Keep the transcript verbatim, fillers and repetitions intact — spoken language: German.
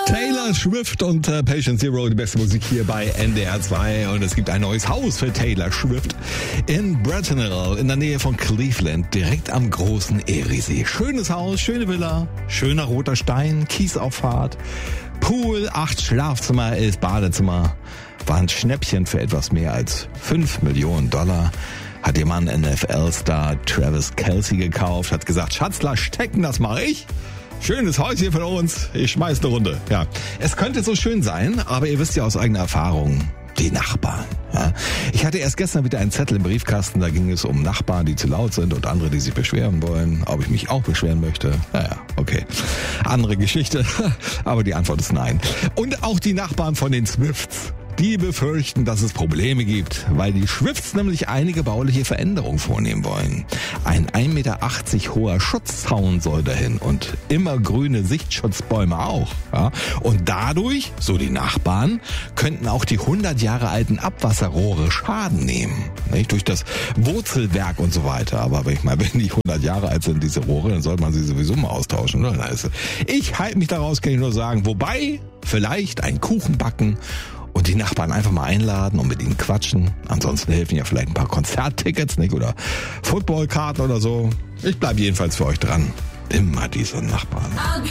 Taylor Swift und äh, Patient Zero, die beste Musik hier bei N D R zwei. Und es gibt ein neues Haus für Taylor Swift in Brettonville in der Nähe von Cleveland, direkt am großen Eriesee. Schönes Haus, schöne Villa, schöner roter Stein, Kiesauffahrt, Pool, acht Schlafzimmer, elf Badezimmer. War ein Schnäppchen für etwas mehr als fünf Millionen Dollar. Hat ihr Mann N F L-Star Travis Kelce gekauft, hat gesagt, Schatz, lass stecken, das mache ich. Schönes Häuschen von uns, ich schmeiß eine Runde. Ja, es könnte so schön sein, aber ihr wisst ja aus eigener Erfahrung, die Nachbarn. Ja. Ich hatte erst gestern wieder einen Zettel im Briefkasten, da ging es um Nachbarn, die zu laut sind und andere, die sich beschweren wollen. Ob ich mich auch beschweren möchte? Naja, okay. Andere Geschichte, aber die Antwort ist nein. Und auch die Nachbarn von den Swifts. Die befürchten, dass es Probleme gibt, weil die Swifts nämlich einige bauliche Veränderungen vornehmen wollen. Ein ein Meter achtzig hoher Schutzzaun soll dahin und immergrüne Sichtschutzbäume auch. Ja? Und dadurch, so die Nachbarn, könnten auch die hundert Jahre alten Abwasserrohre Schaden nehmen. Nicht? Durch das Wurzelwerk und so weiter. Aber wenn ich mal, wenn die hundert Jahre alt sind, diese Rohre, dann sollte man sie sowieso mal austauschen. Oder? Ich halte mich daraus, kann ich nur sagen. Wobei, vielleicht ein Kuchen backen und die Nachbarn einfach mal einladen und mit ihnen quatschen. Ansonsten helfen ja vielleicht ein paar Konzerttickets, nicht? Oder Footballkarten oder so. Ich bleibe jedenfalls für euch dran. Immer diese Nachbarn.